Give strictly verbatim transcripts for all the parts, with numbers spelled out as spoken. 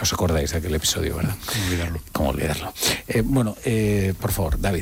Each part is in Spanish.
os acordáis de aquel episodio, ¿verdad? ¿Cómo olvidarlo? ¿Cómo olvidarlo? Eh, bueno, eh, por favor, David.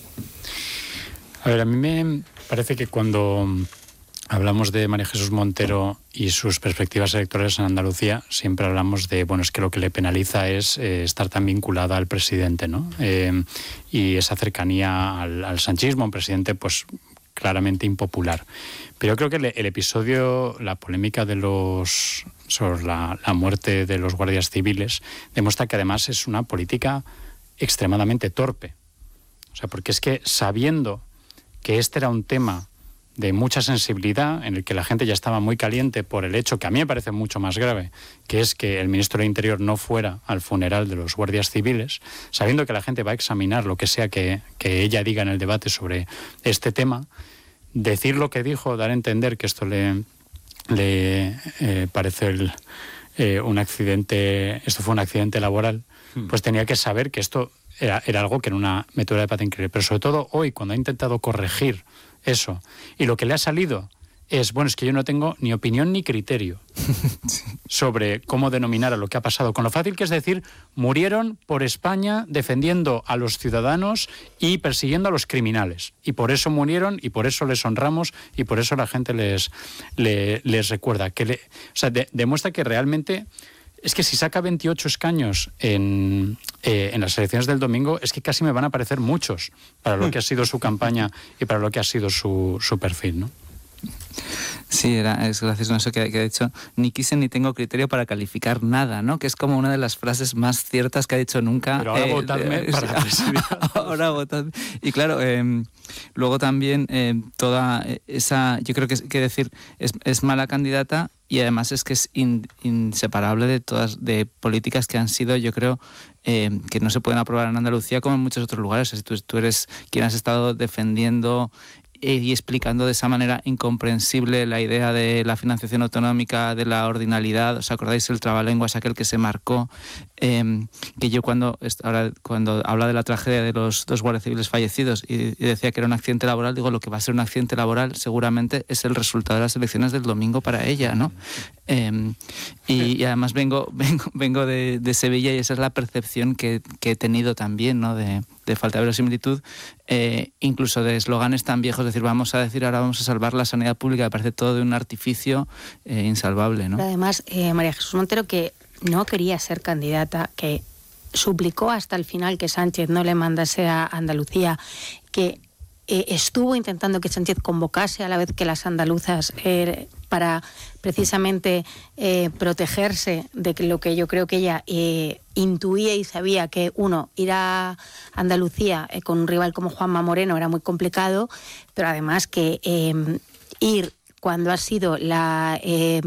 A ver, a mí me parece que cuando hablamos de María Jesús Montero y sus perspectivas electorales en Andalucía, siempre hablamos de, bueno, es que lo que le penaliza es eh, estar tan vinculada al presidente, ¿no? Eh, y esa cercanía al, al sanchismo, un presidente, pues, claramente impopular. Pero yo creo que el, el episodio, la polémica de los sobre la, la muerte de los guardias civiles, demuestra que además es una política extremadamente torpe. O sea, porque es que sabiendo que este era un tema de mucha sensibilidad, en el que la gente ya estaba muy caliente por el hecho, que a mí me parece mucho más grave, que es que el ministro del Interior no fuera al funeral de los guardias civiles, sabiendo que la gente va a examinar lo que sea que, que ella diga en el debate sobre este tema, decir lo que dijo, dar a entender que esto le, le eh, parece el, eh, un accidente, esto fue un accidente laboral, pues tenía que saber que esto era, era algo que era una metedura de pata increíble. Pero sobre todo hoy, cuando ha intentado corregir eso, y lo que le ha salido es, bueno, es que yo no tengo ni opinión ni criterio sí. sobre cómo denominar a lo que ha pasado, con lo fácil que es decir, murieron por España defendiendo a los ciudadanos y persiguiendo a los criminales, y por eso murieron, y por eso les honramos, y por eso la gente les, les, les recuerda, que le, o sea, de, demuestra que realmente es que si saca veintiocho escaños en, eh, en las elecciones del domingo, es que casi me van a parecer muchos para lo que ha sido su campaña y para lo que ha sido su, su perfil, ¿no? Sí, era, es gracioso eso que, que ha dicho, ni quise ni tengo criterio para calificar nada, ¿no? Que es como una de las frases más ciertas que ha dicho nunca. Pero ahora eh, votadme eh, para presidente. Ahora votadme. Y claro, eh, luego también eh, toda esa, yo creo que, que decir, es, es mala candidata y además es que es in, inseparable de todas, de políticas que han sido, yo creo, eh, que no se pueden aprobar en Andalucía como en muchos otros lugares. O sea, tú, tú eres quien has estado defendiendo y explicando de esa manera incomprensible la idea de la financiación autonómica, de la ordinalidad. ¿Os acordáis el trabalenguas aquel que se marcó? Eh, que yo cuando ahora cuando habla de la tragedia de los dos guardias civiles fallecidos y, y decía que era un accidente laboral, digo, lo que va a ser un accidente laboral seguramente es el resultado de las elecciones del domingo para ella, ¿no? Eh, y, y además vengo vengo, vengo de, de Sevilla y esa es la percepción que, que he tenido también, ¿no? De, de falta de verosimilitud, eh, incluso de eslóganes tan viejos, es decir, vamos a decir ahora vamos a salvar la sanidad pública, me parece todo de un artificio eh, insalvable, ¿no? Pero además, eh, María Jesús Montero, que no quería ser candidata, que suplicó hasta el final que Sánchez no le mandase a Andalucía, que eh, estuvo intentando que Sánchez convocase a la vez que las andaluzas eh, para precisamente eh, protegerse de que lo que yo creo que ella eh, intuía y sabía, que uno, ir a Andalucía eh, con un rival como Juanma Moreno era muy complicado, pero además que eh, ir cuando ha sido la eh,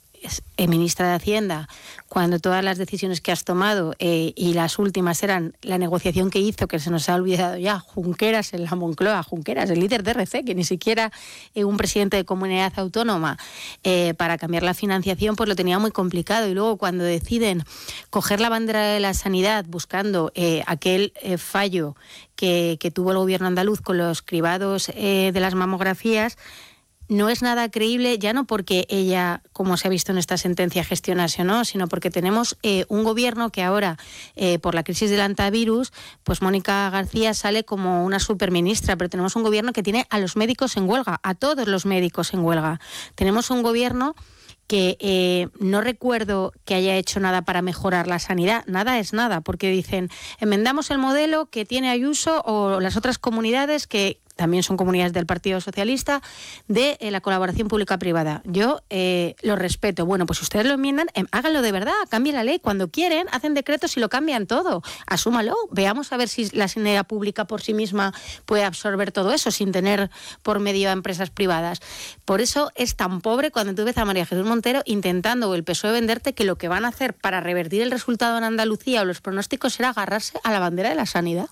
ministra de Hacienda, cuando todas las decisiones que has tomado eh, y las últimas eran la negociación que hizo, que se nos ha olvidado ya, Junqueras en la Moncloa, Junqueras, el líder de R C, que ni siquiera eh, un presidente de comunidad autónoma eh, para cambiar la financiación, pues lo tenía muy complicado. Y luego cuando deciden coger la bandera de la sanidad buscando eh, aquel eh, fallo que, que tuvo el gobierno andaluz con los cribados eh, de las mamografías, no es nada creíble, ya no porque ella, como se ha visto en esta sentencia, gestionase o no, sino porque tenemos eh, un gobierno que ahora, eh, por la crisis del antivirus, pues Mónica García sale como una superministra, pero tenemos un gobierno que tiene a los médicos en huelga, a todos los médicos en huelga. Tenemos un gobierno que eh, no recuerdo que haya hecho nada para mejorar la sanidad, nada es nada, porque dicen, enmendamos el modelo que tiene Ayuso o las otras comunidades que también son comunidades del Partido Socialista, de eh, la colaboración pública-privada. Yo eh, lo respeto. Bueno, pues si ustedes lo enmiendan, eh, háganlo de verdad, cambien la ley. Cuando quieren, hacen decretos y lo cambian todo. Asúmalo. Veamos a ver si la sanidad pública por sí misma puede absorber todo eso sin tener por medio a empresas privadas. Por eso es tan pobre cuando tú ves a María Jesús Montero intentando, o el P S O E, venderte que lo que van a hacer para revertir el resultado en Andalucía o los pronósticos será agarrarse a la bandera de la sanidad.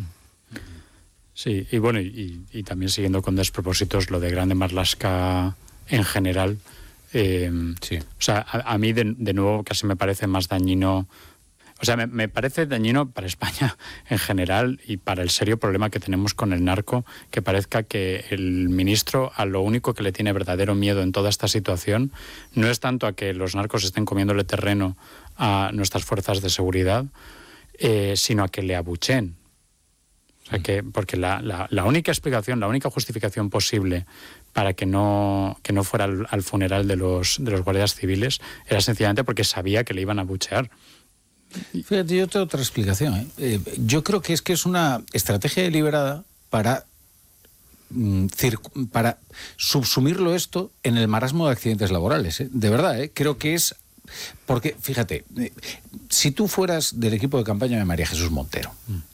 Sí, y bueno, y, y también siguiendo con despropósitos, lo de Grande Marlaska en general. Eh, sí. O sea, a, a mí de, de nuevo casi me parece más dañino O sea, me, me parece dañino para España en general y para el serio problema que tenemos con el narco, que parezca que el ministro a lo único que le tiene verdadero miedo en toda esta situación no es tanto a que los narcos estén comiéndole terreno a nuestras fuerzas de seguridad, eh, sino a que le abucheen. O sea, que, porque la, la, la única explicación, la única justificación posible para que no, que no fuera al, al funeral de los, de los guardias civiles era sencillamente porque sabía que le iban a abuchear. Fíjate, yo tengo otra explicación. ¿eh? Eh, yo creo que es que es una estrategia deliberada para, mm, para subsumirlo esto en el marasmo de accidentes laborales. ¿eh? De verdad, ¿eh? creo que es... Porque, fíjate, eh, si tú fueras del equipo de campaña de María Jesús Montero,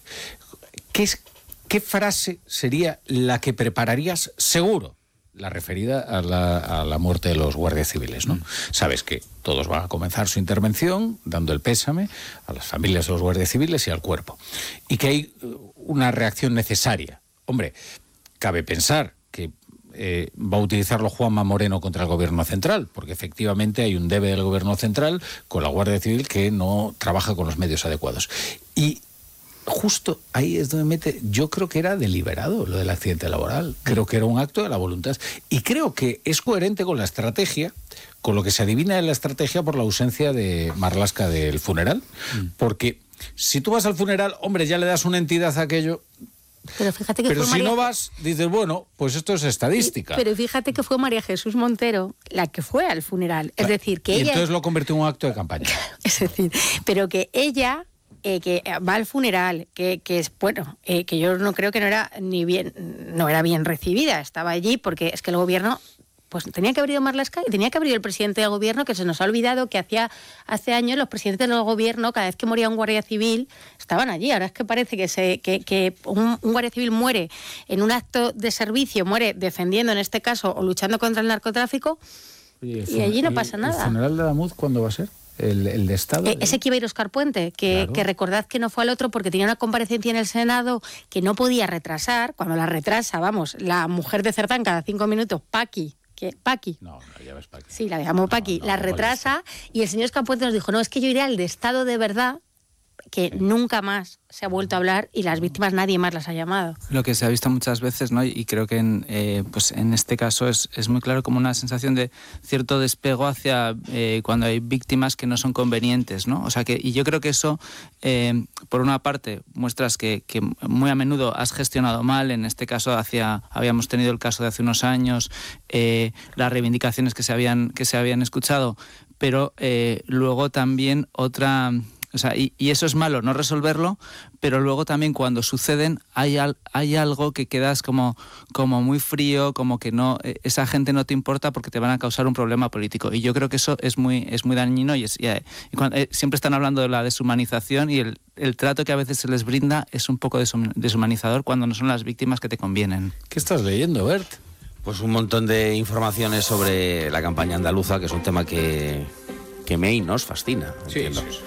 ¿qué, es, ¿qué frase sería la que prepararías seguro? La referida a la, a la muerte de los guardias civiles, ¿no? Mm. Sabes que todos van a comenzar su intervención dando el pésame a las familias de los guardias civiles y al cuerpo. Y que hay una reacción necesaria. Hombre, cabe pensar que eh, va a utilizarlo Juanma Moreno contra el gobierno central, porque efectivamente hay un debe del gobierno central con la Guardia Civil que no trabaja con los medios adecuados. Y justo ahí es donde mete, yo creo que era deliberado lo del accidente laboral, creo que era un acto de la voluntad y creo que es coherente con la estrategia, con lo que se adivina de la estrategia por la ausencia de Marlaska del funeral, porque si tú vas al funeral, hombre, ya le das una entidad a aquello. Pero fíjate que Pero fue si María... no vas, dices, bueno, pues esto es estadística. Pero fíjate que fue María Jesús Montero la que fue al funeral. Es decir, que y ella... entonces lo convirtió en un acto de campaña. Es decir, pero que ella... Eh, que va al funeral, que, que es bueno, eh, que yo no creo que no era ni bien, no era bien recibida, estaba allí porque es que el gobierno, pues tenía que haber ido Marlaska y tenía que haber ido el presidente del gobierno, que se nos ha olvidado que hacía hace años los presidentes del gobierno, cada vez que moría un guardia civil, estaban allí. Ahora es que parece que se que, que un, un guardia civil muere en un acto de servicio, muere defendiendo en este caso o luchando contra el narcotráfico. Oye, y allí no pasa nada. ¿El funeral de Adamuz cuándo va a ser? El, el de Estado. Eh, ese que iba a ir Óscar Puente, que, claro. que recordad que no fue al otro porque tenía una comparecencia en el Senado que no podía retrasar. Cuando la retrasa, vamos, la mujer de Cerdán cada cinco minutos, Paqui, que Paqui. No, no llames Paqui. Sí, la llamó Paqui. No, no, la retrasa molesta. Y el señor Óscar Puente nos dijo, no, es que yo iré al de Estado de verdad, que sí. nunca más se ha vuelto a hablar y las víctimas nadie más las ha llamado. Lo que se ha visto muchas veces, ¿no? Y creo que en, eh, pues en este caso es, es muy claro como una sensación de cierto despego hacia eh, cuando hay víctimas que no son convenientes, ¿no? O sea que, y yo creo que eso, eh, por una parte, muestras que, que muy a menudo has gestionado mal. En este caso hacia, habíamos tenido el caso de hace unos años, eh, las reivindicaciones que se habían, que se habían escuchado, pero eh, luego también otra... O sea, y, y eso es malo, no resolverlo, pero luego también cuando suceden hay, al, hay algo que quedas como, como muy frío, como que no esa gente no te importa porque te van a causar un problema político. Y yo creo que eso es muy, es muy dañino y, es, y, y cuando, eh, siempre están hablando de la deshumanización y el, el trato que a veces se les brinda es un poco deshumanizador cuando no son las víctimas que te convienen. ¿Qué estás leyendo, Bert? Pues un montón de informaciones sobre la campaña andaluza, que es un tema que, que me y nos fascina. Sí, sí, sí.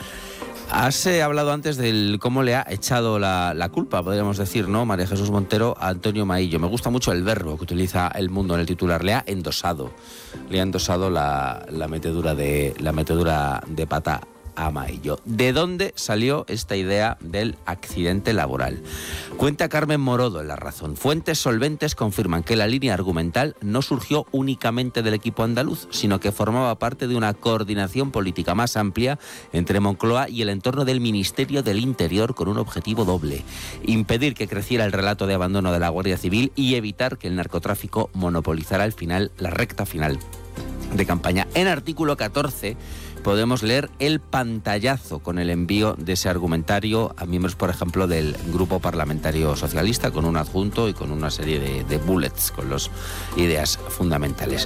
Has eh, hablado antes de cómo le ha echado la, la culpa, podríamos decir, ¿no? María Jesús Montero a Antonio Maillo. Me gusta mucho el verbo que utiliza El Mundo en el titular. Le ha endosado. Le ha endosado la, la metedura de la metedura de pata a Maillo. ¿De dónde salió esta idea del accidente laboral? Cuenta Carmen Morodo en La Razón. Fuentes solventes confirman que la línea argumental no surgió únicamente del equipo andaluz, sino que formaba parte de una coordinación política más amplia entre Moncloa y el entorno del Ministerio del Interior con un objetivo doble: impedir que creciera el relato de abandono de la Guardia Civil y evitar que el narcotráfico monopolizara al final la recta final de campaña. En artículo catorce podemos leer el pantallazo con el envío de ese argumentario a miembros, por ejemplo, del Grupo Parlamentario Socialista, con un adjunto y con una serie de, de bullets con las ideas fundamentales.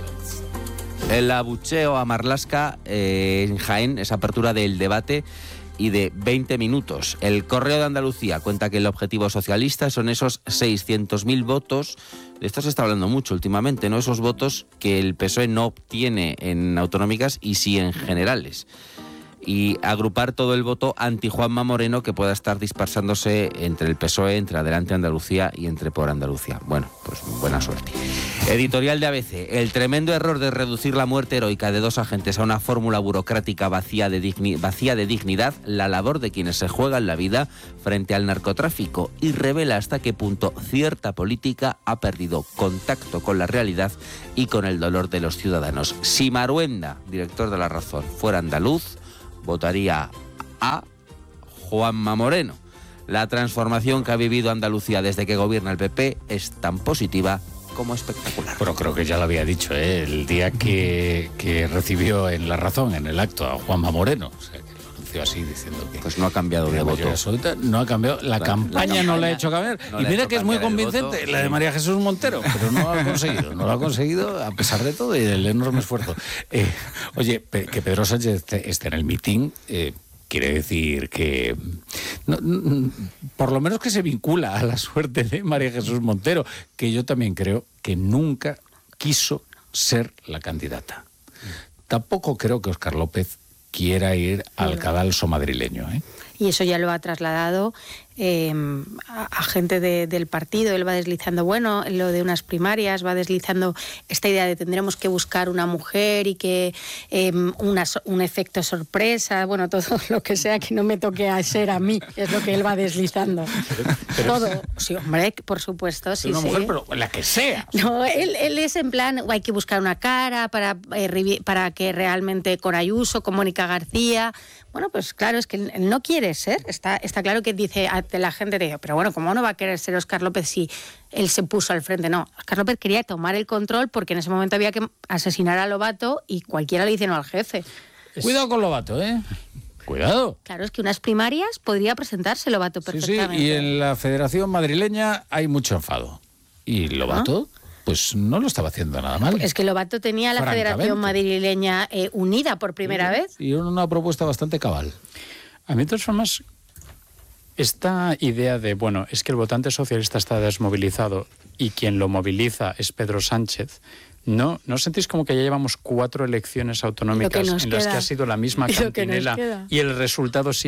El abucheo a Marlaska eh, en Jaén, esa apertura del debate y de veinte minutos. El Correo de Andalucía cuenta que el objetivo socialista son esos seiscientos mil votos. De esto se está hablando mucho últimamente, ¿no? Esos votos que el P S O E no obtiene en autonómicas y sí en generales. y agrupar todo el voto anti Juanma Moreno que pueda estar dispersándose entre el P S O E, entre Adelante Andalucía y entre Por Andalucía. Bueno, pues buena suerte. Editorial de A B C. El tremendo error de reducir la muerte heroica de dos agentes a una fórmula burocrática vacía de, digni- vacía de dignidad, la labor de quienes se juegan la vida frente al narcotráfico, y revela hasta qué punto cierta política ha perdido contacto con la realidad y con el dolor de los ciudadanos. Si Maruenda, director de La Razón, fuera andaluz, votaría a Juanma Moreno. La transformación que ha vivido Andalucía desde que gobierna el P P es tan positiva como espectacular. Pero creo que ya lo había dicho, ¿eh? El día que, que recibió en La Razón, en el acto, a Juanma Moreno. O sea, que lo anunció así, diciendo que... Pues no ha cambiado de la voto. mayoría absoluta no ha cambiado. La, La- campaña, la no campaña la ha hecho cambiar. no Y le ha mira hecho que es muy cambiar el convincente voto, la de sí. María Jesús Montero, pero no lo ha conseguido. No lo ha conseguido a pesar de todo y del enorme esfuerzo. Eh, oye, pe- que Pedro Sánchez esté, esté en el mitin... Eh, quiere decir que, no, no, por lo menos que se vincula a la suerte de María Jesús Montero, que yo también creo que nunca quiso ser la candidata. Tampoco creo que Óscar López quiera ir al cadalso madrileño, ¿eh? Y eso ya lo ha trasladado eh, a, a gente de, del partido. Él va deslizando, bueno, lo de unas primarias, va deslizando esta idea de tendremos que buscar una mujer y que eh, una, un efecto sorpresa, bueno, todo lo que sea que no me toque a ser a mí, es lo que él va deslizando. Pero- todo, sí, hombre, por supuesto, sí, una sí. mujer, pero la que sea. No, él, él es en plan, hay que buscar una cara para, eh, revi- para que realmente con Ayuso, con Mónica García... Bueno, pues claro, es que él no quiere ser. Está, está claro que dice ante la gente, dice, pero bueno, ¿cómo no va a querer ser Óscar López si él se puso al frente? No, Óscar López quería tomar el control porque en ese momento había que asesinar a Lobato y cualquiera le dice no al jefe. Cuidado con Lobato, ¿eh? Cuidado. Claro, es que unas primarias podría presentarse Lobato Sí, sí, perfectamente. y en la Federación Madrileña hay mucho enfado. Y Lobato, pues no lo estaba haciendo nada mal. Es que Lobato tenía la Francamente. Federación Madrileña eh, unida por primera vez. Y una propuesta bastante cabal. A mí, de todas formas, esta idea de, bueno, es que el votante socialista está desmovilizado y quien lo moviliza es Pedro Sánchez, ¿no, ¿no sentís como que ya llevamos cuatro elecciones autonómicas nos en las queda. que ha sido la misma Lo que nos cantinela queda. y el resultado sí